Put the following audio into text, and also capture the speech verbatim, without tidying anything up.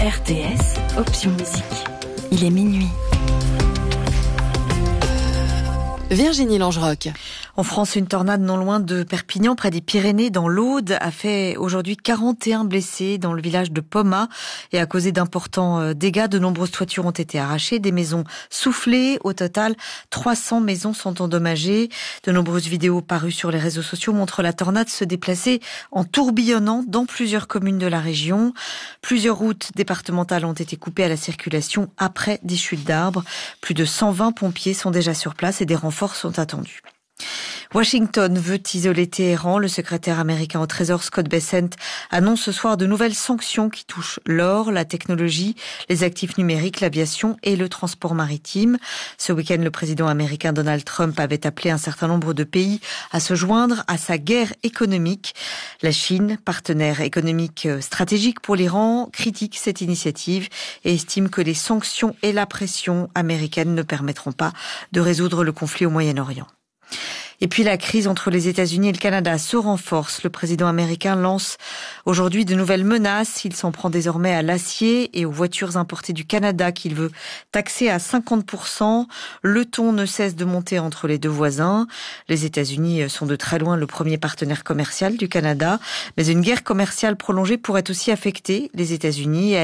R T S, option musique. Il est minuit. Virginie Langeroc. En France, une tornade non loin de Perpignan, près des Pyrénées, dans l'Aude, a fait aujourd'hui quarante et un blessés dans le village de Pommat et a causé d'importants dégâts. De nombreuses toitures ont été arrachées, des maisons soufflées. Au total, trois cents maisons sont endommagées. De nombreuses vidéos parues sur les réseaux sociaux montrent la tornade se déplacer en tourbillonnant dans plusieurs communes de la région. Plusieurs routes départementales ont été coupées à la circulation après des chutes d'arbres. Plus de cent vingt pompiers sont déjà sur place et des renforts sont attendus. Washington veut isoler Téhéran. Le secrétaire américain au Trésor Scott Bessent annonce ce soir de nouvelles sanctions qui touchent l'or, la technologie, les actifs numériques, l'aviation et le transport maritime. Ce week-end, le président américain Donald Trump avait appelé un certain nombre de pays à se joindre à sa guerre économique. La Chine, partenaire économique stratégique pour l'Iran, critique cette initiative et estime que les sanctions et la pression américaine ne permettront pas de résoudre le conflit au Moyen-Orient. Et puis la crise entre les États-Unis et le Canada se renforce. Le président américain lance aujourd'hui de nouvelles menaces. Il s'en prend désormais à l'acier et aux voitures importées du Canada qu'il veut taxer à cinquante pour cent. Le ton ne cesse de monter entre les deux voisins. Les États-Unis sont de très loin le premier partenaire commercial du Canada. Mais une guerre commerciale prolongée pourrait aussi affecter les États-Unis.